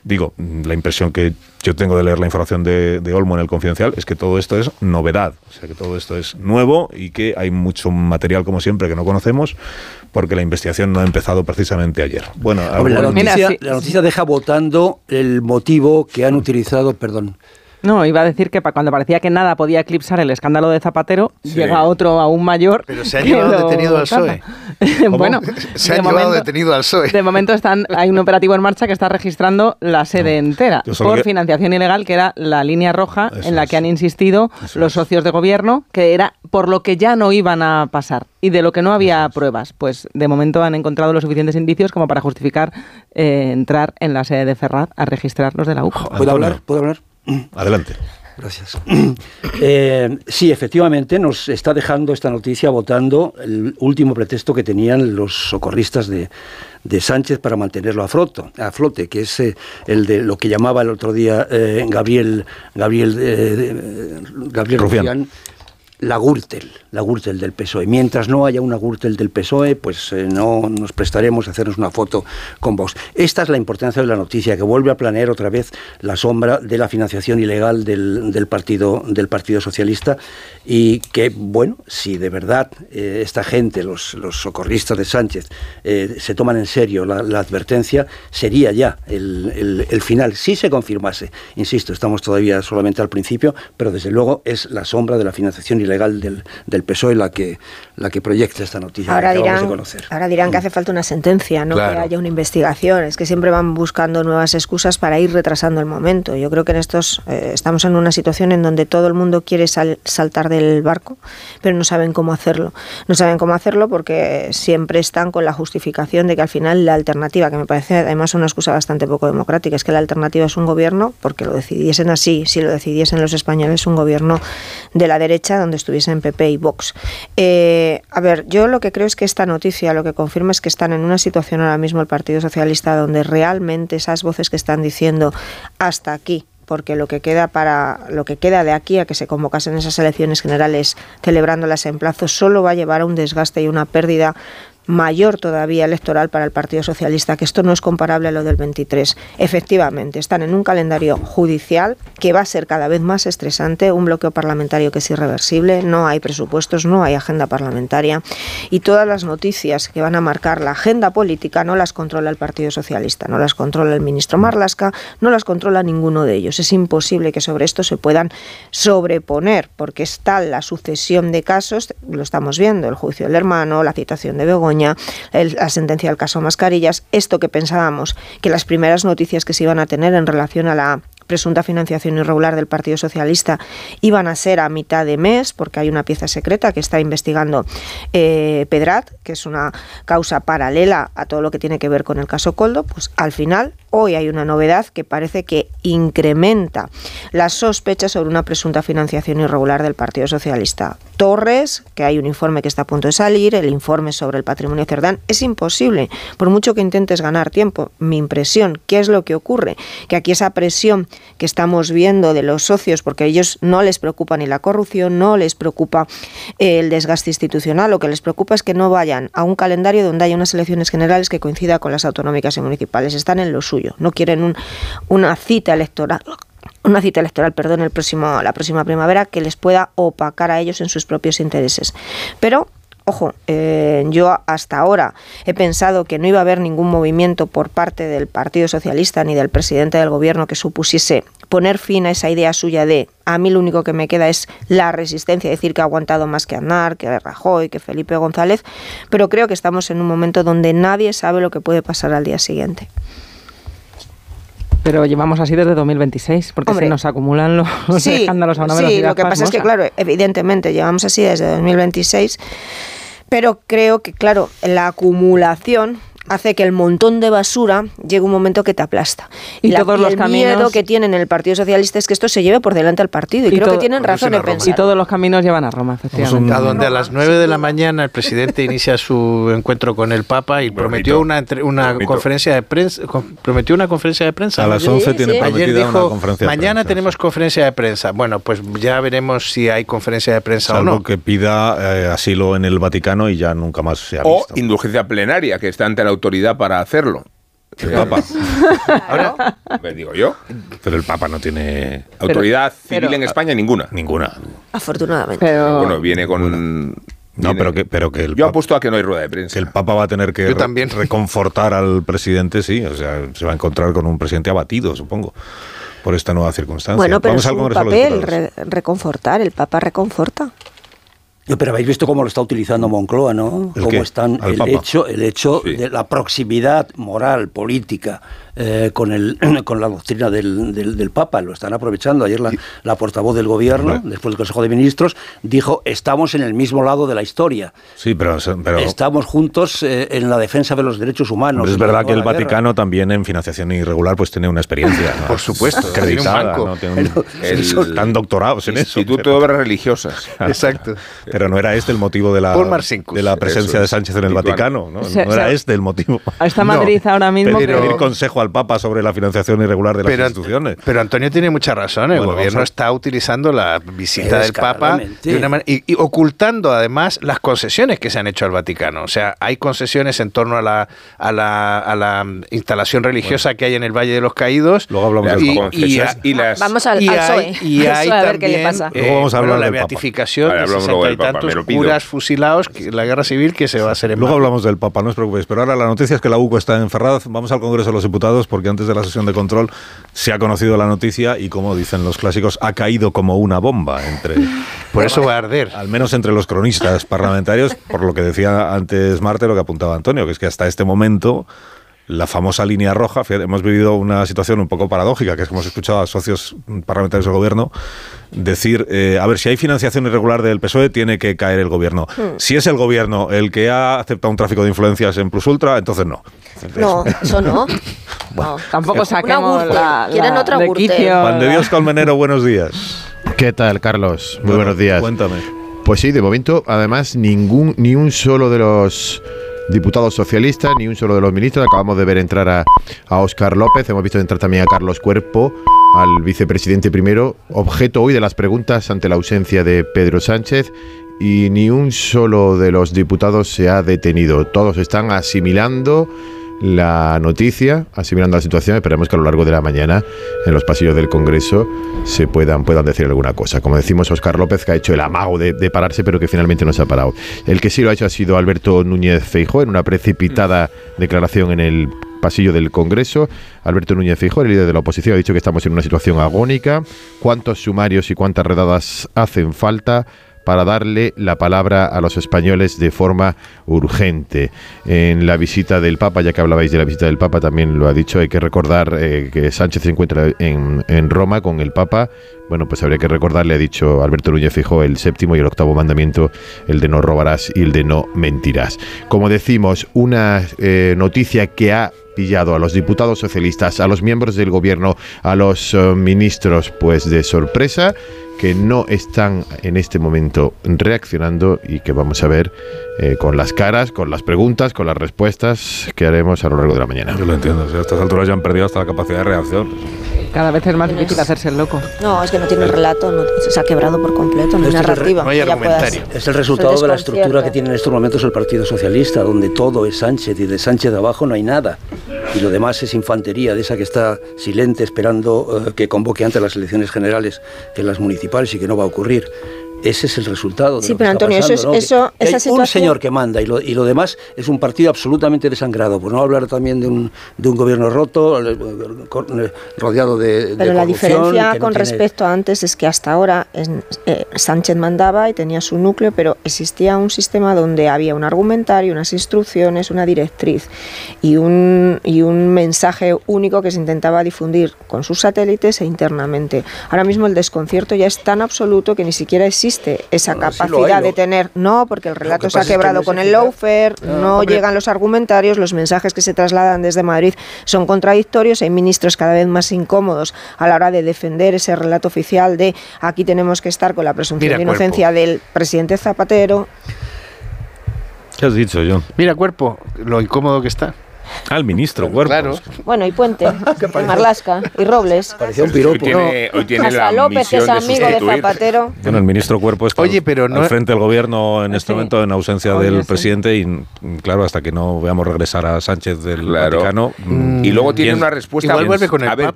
Digo, la impresión que yo tengo de leer la información de Olmo en el Confidencial es que todo esto es novedad, o sea, que todo esto es nuevo y que hay mucho material, como siempre, que no conocemos, porque la investigación no ha empezado precisamente ayer. Bueno, la noticia deja votando el motivo que han utilizado, No, iba a decir que cuando parecía que nada podía eclipsar el escándalo de Zapatero, llega otro aún mayor. Pero se ha llevado detenido al PSOE. Bueno, se ha llevado detenido al PSOE. De momento hay un operativo en marcha que está registrando la sede entera por financiación ilegal, que era la línea roja en la que han insistido los socios de gobierno, que era por lo que ya no iban a pasar y de lo que no había pruebas. Pues de momento han encontrado los suficientes indicios como para justificar entrar en la sede de Ferraz a registrar los de la UPA. ¿Puedo hablar? Adelante. Gracias. Sí, efectivamente, nos está dejando esta noticia votando el último pretexto que tenían los socorristas de Sánchez para mantenerlo a flote, que es el de lo que llamaba el otro día Gabriel Rufián, la Gürtel del PSOE. Mientras no haya una Gürtel del PSOE, pues no nos prestaremos a hacernos una foto con Vox. Esta es la importancia de la noticia, que vuelve a planear otra vez la sombra de la financiación ilegal del Partido Socialista, y que, bueno, si de verdad esta gente, los socorristas de Sánchez, se toman en serio la advertencia, sería ya el final, si se confirmase. Insisto, estamos todavía solamente al principio, pero desde luego es la sombra de la financiación ilegal del PSOE la que proyecta esta noticia que acabamos de conocer. Ahora dirán que hace falta una sentencia, no que haya una investigación. Es que siempre van buscando nuevas excusas para ir retrasando el momento. Yo creo que en estamos en una situación en donde todo el mundo quiere saltar del barco, pero no saben cómo hacerlo. No saben cómo hacerlo porque siempre están con la justificación de que al final la alternativa, que me parece además una excusa bastante poco democrática, es que la alternativa es un gobierno, porque lo decidiesen así, si lo decidiesen los españoles, un gobierno de la derecha donde estuviesen PP y Vox. A ver, yo lo que creo es que esta noticia lo que confirma es que están en una situación ahora mismo el Partido Socialista donde realmente esas voces que están diciendo hasta aquí, porque lo que queda de aquí a que se convocasen esas elecciones generales celebrándolas en plazo solo va a llevar a un desgaste y una pérdida mayor todavía electoral para el Partido Socialista, que esto no es comparable a lo del 23. Efectivamente, están en un calendario judicial que va a ser cada vez más estresante, un bloqueo parlamentario que es irreversible, no hay presupuestos, no hay agenda parlamentaria, y todas las noticias que van a marcar la agenda política no las controla el Partido Socialista, no las controla el ministro Marlaska, no las controla ninguno de ellos. Es imposible que sobre esto se puedan sobreponer, porque está la sucesión de casos, lo estamos viendo, el juicio del hermano, la citación de Begoña, la sentencia del caso Mascarillas, esto que pensábamos que las primeras noticias que se iban a tener en relación a la presunta financiación irregular del Partido Socialista iban a ser a mitad de mes, porque hay una pieza secreta que está investigando Pedrat, que es una causa paralela a todo lo que tiene que ver con el caso Koldo. Pues al final, hoy hay una novedad que parece que incrementa las sospechas sobre una presunta financiación irregular del Partido Socialista. Torres, que hay un informe que está a punto de salir, el informe sobre el patrimonio Cerdán. Es imposible, por mucho que intentes ganar tiempo. Mi impresión, ¿qué es lo que ocurre? Que aquí esa presión que estamos viendo de los socios, porque a ellos no les preocupa ni la corrupción, no les preocupa el desgaste institucional, lo que les preocupa es que no vayan a un calendario donde haya unas elecciones generales que coincida con las autonómicas y municipales. Están en lo suyo, no quieren una cita electoral, la próxima primavera, que les pueda opacar a ellos en sus propios intereses. Pero ojo, yo hasta ahora he pensado que no iba a haber ningún movimiento por parte del Partido Socialista ni del presidente del gobierno que supusiese poner fin a esa idea suya de a mí lo único que me queda es la resistencia, decir que ha aguantado más que Aznar, que Rajoy, que Felipe González, pero creo que estamos en un momento donde nadie sabe lo que puede pasar al día siguiente. Pero llevamos así desde 2026, porque se nos acumulan los escándalos a una velocidad. Sí, lo que pasa es que, claro, evidentemente llevamos así desde 2026, pero creo que, claro, la acumulación hace que el montón de basura llegue un momento que te aplasta. Y todos los caminos, el miedo que tienen en el Partido Socialista es que esto se lleve por delante al partido, y creo que tienen razón en pensar. Y todos los caminos llevan a Roma, efectivamente. A donde a las 9 de la mañana el presidente inicia su encuentro con el Papa y prometió una conferencia de prensa. Prometió una conferencia de prensa. A las 11 tiene prometida una conferencia de prensa. Mañana tenemos conferencia de prensa. Bueno, pues ya veremos si hay conferencia de prensa o no. Salvo que pida asilo en el Vaticano y ya nunca más se ha visto. O indulgencia plenaria, que está ante la autoridad para hacerlo. El Papa. Ahora, me digo yo. Pero el Papa no tiene autoridad civil en España, ninguna. Afortunadamente. Bueno, viene con... No, pero que yo apuesto a que no hay rueda de prensa. Que el Papa va a tener que reconfortar al presidente, sí. O sea, se va a encontrar con un presidente abatido, supongo, por esta nueva circunstancia. Bueno, pero es un papel reconfortar. El Papa reconforta. Pero habéis visto cómo lo está utilizando Moncloa, ¿no? Cómo están el hecho de la proximidad moral, política, con la doctrina del Papa. Lo están aprovechando. Ayer la portavoz del gobierno, después del Consejo de Ministros, dijo: estamos en el mismo lado de la historia. Sí, pero estamos juntos en la defensa de los derechos humanos. Es verdad que el Vaticano también en financiación irregular pues tiene una experiencia, ¿no? Por supuesto, acreditada, ¿no? Están doctorados en eso. Instituto de Obras Religiosas. Exacto. Pero no era este el motivo de la presencia de Sánchez en el Vaticano, ¿no? No era este el motivo. Está Madrid ahora mismo. Pedir consejo al Papa sobre la financiación irregular de las instituciones. Pero Antonio tiene mucha razón. El gobierno está utilizando la visita del Papa de una manera, y ocultando además las concesiones que se han hecho al Vaticano. O sea, hay concesiones en torno a la instalación religiosa que hay en el Valle de los Caídos. Luego hablamos del Papa. Vamos al PSOE. Y hay a ver también, qué le pasa. Luego vamos a hablar la del beatificación Papa. de 60 y tantos curas fusilados, la guerra civil que se va a hacer en Luego hablamos del Papa, no os preocupéis. Pero ahora la noticia es que la UCO está en Ferraz. Vamos al Congreso de los Diputados, porque antes de la sesión de control se ha conocido la noticia y, como dicen los clásicos, ha caído como una bomba por eso va a arder. Al menos entre los cronistas parlamentarios, por lo que decía antes Marte, lo que apuntaba Antonio, que es que hasta este momento la famosa línea roja, hemos vivido una situación un poco paradójica, que es que hemos escuchado a socios parlamentarios del gobierno decir, a ver, si hay financiación irregular del PSOE, tiene que caer el gobierno. Si es el gobierno el que ha aceptado un tráfico de influencias en Plus Ultra, entonces no. No, eso no. Bueno, tampoco saquemos ¿Quieren otra Gürtel? Juan de Dios Colmenero, buenos días. ¿Qué tal, Carlos? Muy buenos días. Cuéntame. Pues sí, de momento, además, ni un solo de los diputados socialistas, ni un solo de los ministros. Acabamos de ver entrar a Óscar López, hemos visto entrar también a Carlos Cuerpo, al vicepresidente primero, objeto hoy de las preguntas ante la ausencia de Pedro Sánchez, y ni un solo de los diputados se ha detenido. Todos están asimilando la noticia, asimilando la situación. Esperemos que a lo largo de la mañana en los pasillos del Congreso se puedan decir alguna cosa. Como decimos, Óscar López, que ha hecho el amago de pararse, pero que finalmente no se ha parado. El que sí lo ha hecho ha sido Alberto Núñez Feijóo, en una precipitada declaración en el pasillo del Congreso. Alberto Núñez Feijóo, el líder de la oposición, ha dicho que estamos en una situación agónica. ¿Cuántos sumarios y cuántas redadas hacen falta para darle la palabra a los españoles de forma urgente? En la visita del Papa, ya que hablabais de la visita del Papa, también lo ha dicho, hay que recordar que Sánchez se encuentra en Roma con el Papa. Bueno, pues habría que recordarle, ha dicho Alberto Núñez Feijóo, el séptimo y el octavo mandamiento, el de no robarás y el de no mentirás. Como decimos, una noticia que ha pillado a los diputados socialistas, a los miembros del gobierno, a los ministros, pues de sorpresa, que no están en este momento reaccionando y que vamos a ver con las caras, con las preguntas, con las respuestas que haremos a lo largo de la mañana. Yo lo entiendo, o sea, a estas alturas ya han perdido hasta la capacidad de reacción. Cada vez es más difícil hacerse el loco. No, es que no tiene el relato, se ha quebrado por completo, no hay narrativa. No hay argumentario. Es el resultado de la estructura que tiene en estos momentos el Partido Socialista, donde todo es Sánchez y de Sánchez de abajo no hay nada. Y lo demás es infantería, de esa que está silente esperando que convoque antes las elecciones generales que las municipales, y que no va a ocurrir. Ese es el resultado. Sí, pero Antonio, pasando, eso ¿no? esa hay situación... un señor que manda y lo demás es un partido absolutamente desangrado. Por no hablar también de un gobierno roto, rodeado de Pero la diferencia no con respecto a antes es que hasta ahora Sánchez mandaba y tenía su núcleo, pero existía un sistema donde había un argumentario, unas instrucciones, una directriz y un mensaje único que se intentaba difundir con sus satélites e internamente. Ahora mismo el desconcierto ya es tan absoluto que ni siquiera existe esa capacidad de tener, porque el relato se ha quebrado con el lawfare, no llegan los argumentarios, los mensajes que se trasladan desde Madrid son contradictorios, hay ministros cada vez más incómodos a la hora de defender ese relato oficial de aquí tenemos que estar con la presunción de inocencia del presidente Zapatero. ¿Qué has dicho, John? Mira, Cuerpo, lo incómodo que está. Al ministro Cuerpo. Claro. Bueno, y Puente, y Marlaska, y Robles. Parecía un piropo. Hoy tiene hasta la López, que es amigo de Zapatero. Bueno, el ministro Cuerpo está al frente del gobierno en este momento, en ausencia del presidente, y claro, hasta que no veamos regresar a Sánchez del Vaticano. Y luego tiene una respuesta. Igual vuelve con el Papa.